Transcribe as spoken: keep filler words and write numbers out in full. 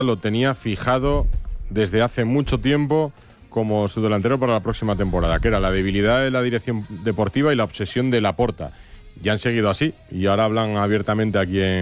lo tenía fijado desde hace mucho tiempo como su delantero para la próxima temporada, que era la debilidad de la dirección deportiva y la obsesión de Laporta. Y han seguido así, y ahora hablan abiertamente aquí en